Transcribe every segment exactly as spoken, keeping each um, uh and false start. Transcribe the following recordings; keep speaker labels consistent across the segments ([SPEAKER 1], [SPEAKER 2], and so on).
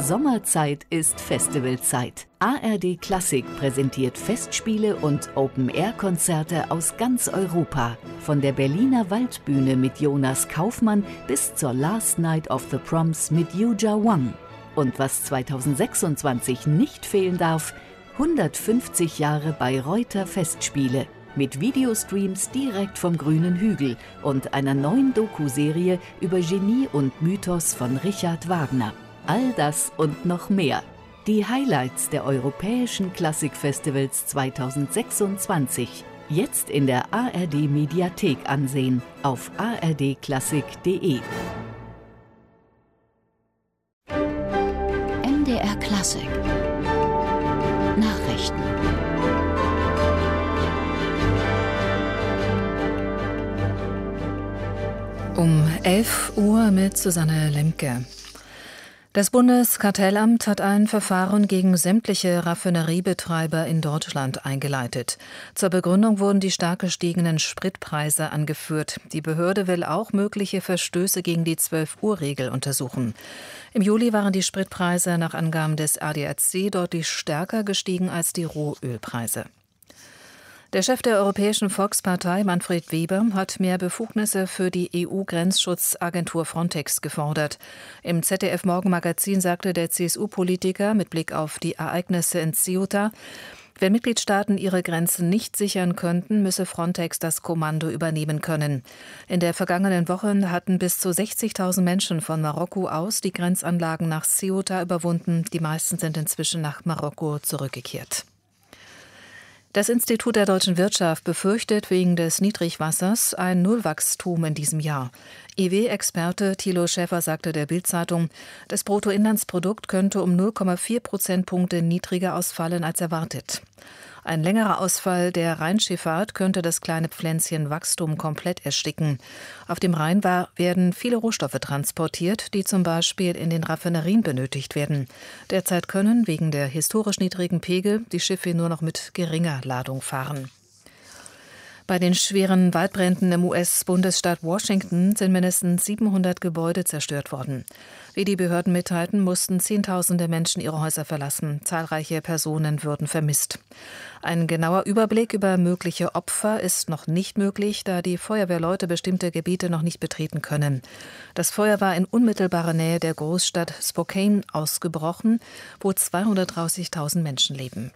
[SPEAKER 1] Sommerzeit ist Festivalzeit. A R D Klassik präsentiert Festspiele und Open-Air-Konzerte aus ganz Europa. Von der Berliner Waldbühne mit Jonas Kaufmann bis zur Last Night of the Proms mit Yuja Wang. Und was zweitausendsechsundzwanzig nicht fehlen darf, hundertfünfzig Jahre Bayreuther Festspiele. Mit Videostreams direkt vom grünen Hügel und einer neuen Doku-Serie über Genie und Mythos von Richard Wagner. All das und noch mehr. Die Highlights der Europäischen Klassikfestivals zweitausendsechsundzwanzig. Jetzt in der A R D Mediathek ansehen auf a r d klassik punkt d e.
[SPEAKER 2] M D R Klassik Nachrichten.
[SPEAKER 3] Um elf Uhr mit Susanne Lemke. Das Bundeskartellamt hat ein Verfahren gegen sämtliche Raffineriebetreiber in Deutschland eingeleitet. Zur Begründung wurden die stark gestiegenen Spritpreise angeführt. Die Behörde will auch mögliche Verstöße gegen die zwölf-Uhr-Regel untersuchen. Im Juli waren die Spritpreise nach Angaben des A D A C deutlich stärker gestiegen als die Rohölpreise. Der Chef der Europäischen Volkspartei, Manfred Weber, hat mehr Befugnisse für die E U-Grenzschutzagentur Frontex gefordert. Im Z D F-Morgenmagazin sagte der C S U-Politiker mit Blick auf die Ereignisse in Ceuta, wenn Mitgliedstaaten ihre Grenzen nicht sichern könnten, müsse Frontex das Kommando übernehmen können. In der vergangenen Woche hatten bis zu sechzigtausend Menschen von Marokko aus die Grenzanlagen nach Ceuta überwunden. Die meisten sind inzwischen nach Marokko zurückgekehrt. Das Institut der deutschen Wirtschaft befürchtet wegen des Niedrigwassers ein Nullwachstum in diesem Jahr. E W-Experte Thilo Schäfer sagte der Bild-Zeitung, das Bruttoinlandsprodukt könnte um null Komma vier Prozentpunkte niedriger ausfallen als erwartet. Ein längerer Ausfall der Rheinschifffahrt könnte das kleine Pflänzchen Wachstum komplett ersticken. Auf dem Rhein war, werden viele Rohstoffe transportiert, die zum Beispiel in den Raffinerien benötigt werden. Derzeit können wegen der historisch niedrigen Pegel die Schiffe nur noch mit geringer Ladung fahren. Bei den schweren Waldbränden im U S-Bundesstaat Washington sind mindestens siebenhundert Gebäude zerstört worden. Wie die Behörden mitteilten, mussten Zehntausende Menschen ihre Häuser verlassen. Zahlreiche Personen würden vermisst. Ein genauer Überblick über mögliche Opfer ist noch nicht möglich, da die Feuerwehrleute bestimmte Gebiete noch nicht betreten können. Das Feuer war in unmittelbarer Nähe der Großstadt Spokane ausgebrochen, wo zweihundertdreißigtausend Menschen leben.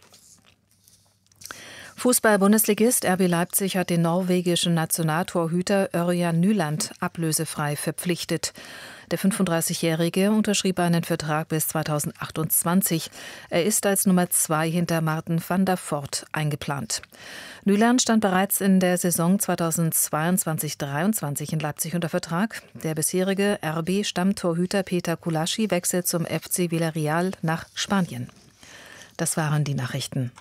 [SPEAKER 3] Fußball-Bundesligist R B Leipzig hat den norwegischen Nationaltorhüter Ørjan Nyland ablösefrei verpflichtet. Der fünfunddreißigjährige unterschrieb einen Vertrag bis zweitausendachtundzwanzig. Er ist als Nummer zwei hinter Martin van der Voort eingeplant. Nyland stand bereits in der Saison zweitausendzweiundzwanzig dreiundzwanzig in Leipzig unter Vertrag. Der bisherige R B-Stammtorhüter Peter Kulaschi wechselt zum F C Villarreal nach Spanien. Das waren die Nachrichten.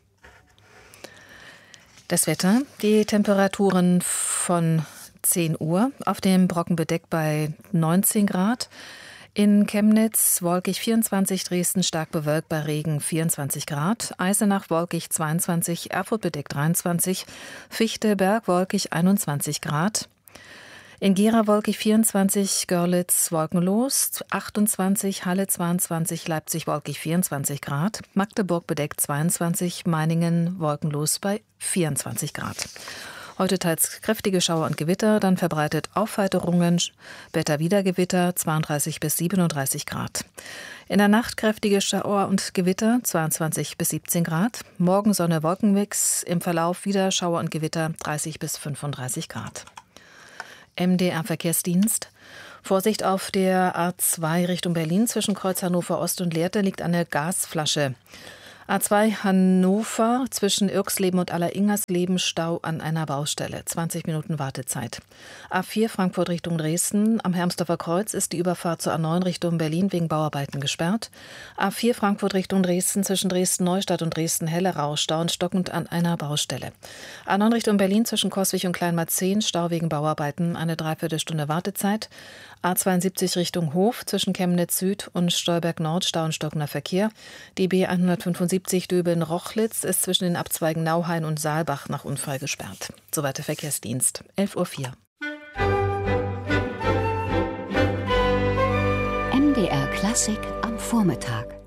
[SPEAKER 3] Das Wetter, die Temperaturen von zehn Uhr, auf dem Brocken bedeckt bei neunzehn Grad, in Chemnitz wolkig vierundzwanzig, Dresden stark bewölkt bei Regen vierundzwanzig Grad, Eisenach wolkig zweiundzwanzig, Erfurt bedeckt dreiundzwanzig, Fichtelberg wolkig einundzwanzig Grad, in Gera wolkig vierundzwanzig, Görlitz wolkenlos, achtundzwanzig, Halle zweiundzwanzig, Leipzig wolkig vierundzwanzig Grad, Magdeburg bedeckt zweiundzwanzig, Meiningen wolkenlos bei vierundzwanzig Grad. Heute teils kräftige Schauer und Gewitter, dann verbreitet Aufheiterungen, später wieder Gewitter, zweiunddreißig bis siebenunddreißig Grad. In der Nacht kräftige Schauer und Gewitter, zweiundzwanzig bis siebzehn Grad. Morgen Sonne, Wolkenmix, im Verlauf wieder Schauer und Gewitter, dreißig bis fünfunddreißig Grad. M D R-Verkehrsdienst. Vorsicht auf der A zwei Richtung Berlin zwischen Kreuz Hannover Ost und Lehrte liegt eine Gasflasche. A zwei Hannover zwischen Irxleben und Alleringhersleben Stau an einer Baustelle. zwanzig Minuten Wartezeit. A vier Frankfurt Richtung Dresden. Am Hermsdorfer Kreuz ist die Überfahrt zur A neun Richtung Berlin wegen Bauarbeiten gesperrt. A vier Frankfurt Richtung Dresden zwischen Dresden-Neustadt und Dresden-Hellerau. Stau und stockend an einer Baustelle. A neun Richtung Berlin zwischen Coswig und Kleinmarzehn. Stau wegen Bauarbeiten. Eine Dreiviertelstunde Wartezeit. A zweiundsiebzig Richtung Hof zwischen Chemnitz Süd und Stolberg Nord. Stau und stockender Verkehr. Die B hundertfünfundsiebzig Döbeln-Rochlitz ist zwischen den Abzweigen Nauhain und Saalbach nach Unfall gesperrt. Soweit der Verkehrsdienst. elf Uhr vier.
[SPEAKER 2] M D R Klassik am am Vormittag.